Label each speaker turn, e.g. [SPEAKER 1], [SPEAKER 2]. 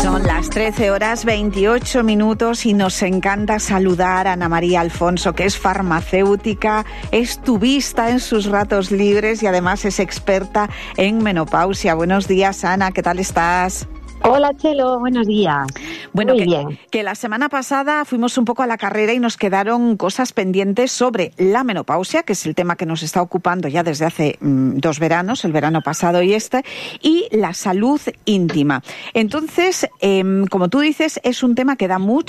[SPEAKER 1] Son las 13:28 y nos encanta saludar a Ana María Alfonso, que es farmacéutica, es tubista en sus ratos libres y además es experta en menopausia. Buenos días, Ana, ¿qué tal estás?
[SPEAKER 2] Hola, Chelo, buenos días.
[SPEAKER 1] Bueno,
[SPEAKER 2] Muy bien.
[SPEAKER 1] Que la semana pasada fuimos un poco a la carrera y nos quedaron cosas pendientes sobre la menopausia, que es el tema que nos está ocupando ya desde hace 2 veranos, el verano pasado y y la salud íntima. Entonces, como tú dices, es un tema que da mucho